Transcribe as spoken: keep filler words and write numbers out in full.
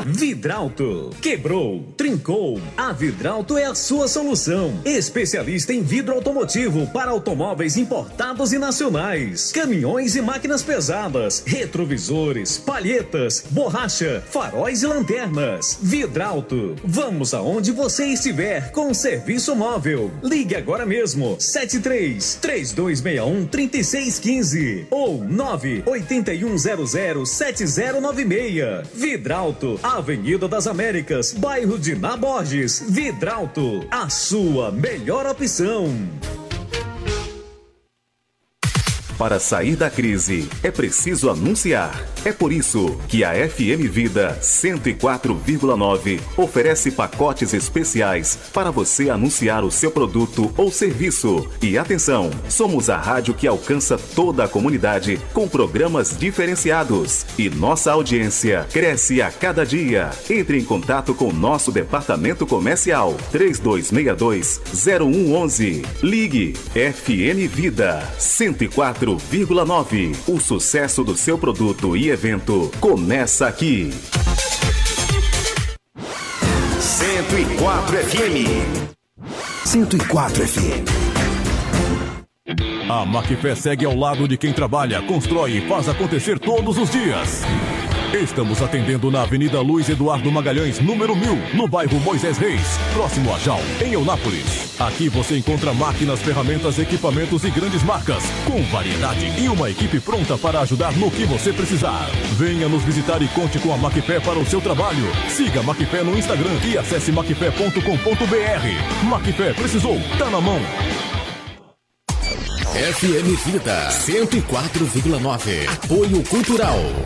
Vidrauto. Quebrou, trincou. A Vidrauto é a sua solução. Especialista em vidro automotivo para automóveis importados e nacionais. Caminhões e máquinas pesadas. Retrovisores, palhetas, borracha, faróis e lanternas. Vidrauto. Vamos aonde você estiver com serviço móvel. Ligue agora mesmo. sete três, três dois seis um, três seis um cinco ou nove oito um zero zero sete zero nove seis. Vidrauto, Avenida das Américas, bairro de Naborges. Vidrauto, a sua melhor opção. Para sair da crise, é preciso anunciar. É por isso que a F M Vida cento e quatro vírgula nove oferece pacotes especiais para você anunciar o seu produto ou serviço. E atenção, somos a rádio que alcança toda a comunidade com programas diferenciados. E nossa audiência cresce a cada dia. Entre em contato com nosso departamento comercial três dois seis dois, zero um um um. Ligue F M Vida cento e quatro vírgula nove. O sucesso do seu produto e evento começa aqui. cento e quatro F M. cento e quatro F M. A Macfé segue ao lado de quem trabalha, constrói e faz acontecer todos os dias. Estamos atendendo na Avenida Luiz Eduardo Magalhães, número mil, no bairro Moisés Reis, próximo a Jal, em Eunápolis. Aqui você encontra máquinas, ferramentas, equipamentos e grandes marcas, com variedade e uma equipe pronta para ajudar no que você precisar. Venha nos visitar e conte com a Macfé para o seu trabalho. Siga a Macfé no Instagram e acesse macfé ponto com ponto b r. Macfé, precisou? Tá na mão. F M Vida cento e quatro vírgula nove. Apoio Cultural.